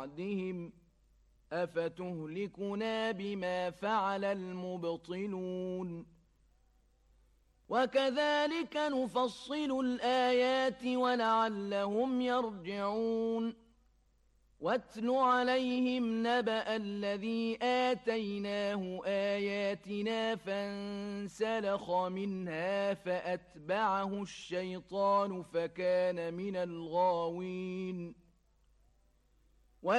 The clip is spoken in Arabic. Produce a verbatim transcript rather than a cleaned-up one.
بعدهم أفتهلكنا بما فعل المبطلون وكذلك نفصل الآيات ولعلهم يرجعون واتل عليهم نبأ الذي آتيناه آياتنا فانسلخ منها فأتبعه الشيطان فكان من الغاوين